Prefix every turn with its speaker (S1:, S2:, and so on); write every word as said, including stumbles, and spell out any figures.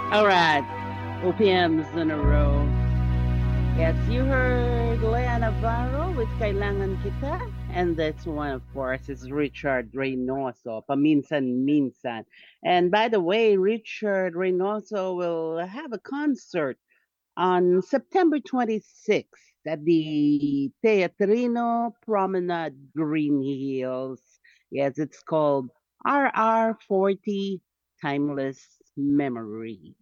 S1: All right, O P Ms in a row. Yes, you heard Lea Navarro with Kailangan Kita, and this one, of course, is Richard Reynoso, Paminsan Minsan. And by the way, Richard Reynoso will have a concert on September twenty-sixth at the Teatrino Promenade Green Hills. Yes, it's called R R forty Timeless Memories.